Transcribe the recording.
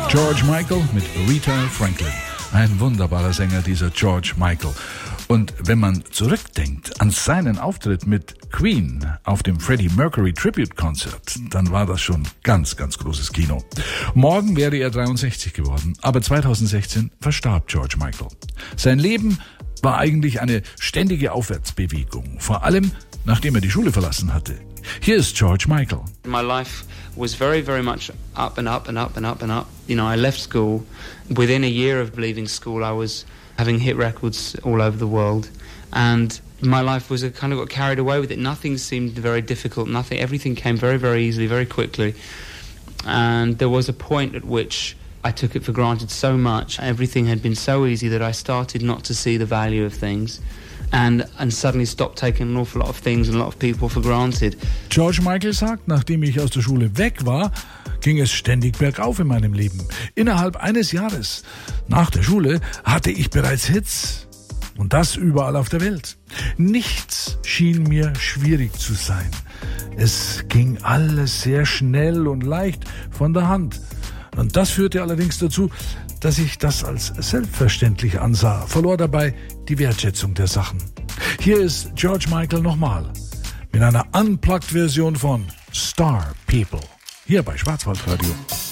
George Michael mit Aretha Franklin. Ein wunderbarer Sänger, dieser George Michael. Und wenn man zurückdenkt an seinen Auftritt mit Queen auf dem Freddie Mercury Tribute Concert, dann war das schon ganz, ganz großes Kino. Morgen wäre er 63 geworden, aber 2016 verstarb George Michael. Sein Leben war eigentlich eine ständige Aufwärtsbewegung, vor allem nachdem er die Schule verlassen hatte. Hier ist George Michael. My life was very, very much up and up and up and up and up. You know, I left school. Within a year of leaving school, I was having hit records all over the world. And my life was kind of got carried away with it. Nothing seemed very difficult. Everything came very, very easily, very quickly. And there was a point at which I took it for granted so much. Everything had been so easy that I started not to see the value of things. And suddenly stopped taking an awful lot of things and a lot of people for granted. George Michael sagt, nachdem ich aus der Schule weg war, ging es ständig bergauf in meinem Leben. Innerhalb eines Jahres nach der Schule hatte ich bereits Hits. Und das überall auf der Welt. Nichts schien mir schwierig zu sein. Es ging alles sehr schnell und leicht von der Hand. Und das führte allerdings dazu, dass ich das als selbstverständlich ansah, verlor dabei die Wertschätzung der Sachen. Hier ist George Michael nochmal mit einer Unplugged-Version von Star People, hier bei Schwarzwaldradio.